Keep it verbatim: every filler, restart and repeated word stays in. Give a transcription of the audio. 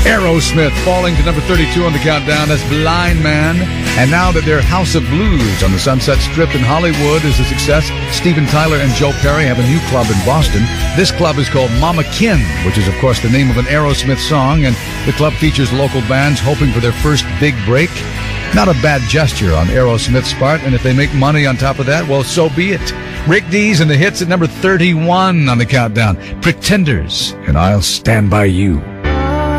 Aerosmith falling to number thirty-two on the countdown. That's Blind Man. And now that their House of Blues on the Sunset Strip in Hollywood is a success, Steven Tyler and Joe Perry have a new club in Boston. This club is called Mama Kin, which is, of course, the name of an Aerosmith song. And the club features local bands hoping for their first big break. Not a bad gesture on Aerosmith's part, and if they make money on top of that, well, so be it. Rick Dees and the hits at number thirty-one on the countdown. Pretenders, and I'll Stand By You.